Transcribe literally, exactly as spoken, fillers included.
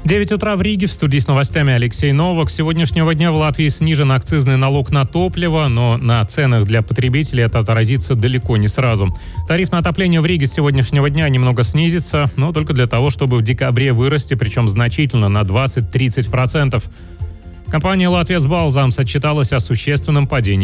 девять утра в Риге. В студии с новостями Алексей Новак. С сегодняшнего дня в Латвии снижен акцизный налог на топливо, но на ценах для потребителей это отразится далеко не сразу. Тариф на отопление в Риге с сегодняшнего дня немного снизится, но только для того, чтобы в декабре вырасти, причем значительно, на двадцать-тридцать процентов. Компания «Латвия с Балзамс» отчиталась о существенном падении